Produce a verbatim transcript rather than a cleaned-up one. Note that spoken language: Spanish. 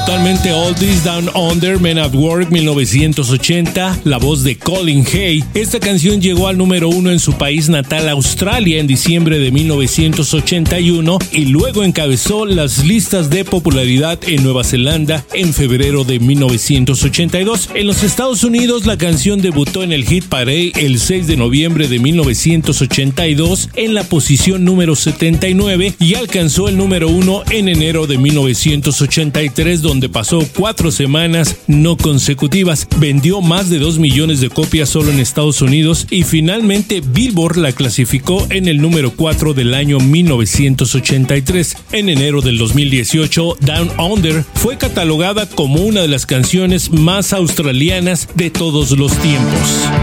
totalmente oldies, Down Under, Men at Work, mil novecientos ochenta, la voz de Colin Hay. Esta canción llegó al número uno en su país natal, Australia, en diciembre de mil novecientos ochenta y uno y luego encabezó las listas de popularidad en Nueva Zelanda en febrero de mil novecientos ochenta y dos. En los Estados Unidos, la canción debutó en el Hit Parade el seis de noviembre de mil novecientos ochenta y dos en la posición número setenta y nueve y alcanzó el número uno en enero de mil novecientos ochenta y tres, donde pasó cuatro semanas no consecutivas. Vendió más de dos millones de copias solo en Estados Unidos y finalmente Billboard la clasificó en el número cuatro del año mil novecientos ochenta y tres. En enero del dos mil dieciocho, Down Under fue catalogada como una de las canciones más australianas de todos los tiempos.